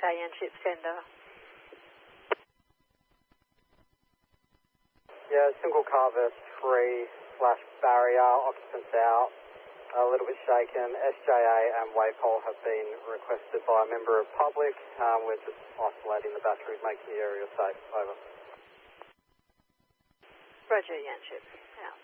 Delta Yanship sender. Yeah, single carver 3/barrier, occupants out, a little bit shaken. SJA and waypole have been requested by a member of public. We're just isolating the batteries, making the area safe. Over. Roger, Yanship. Out.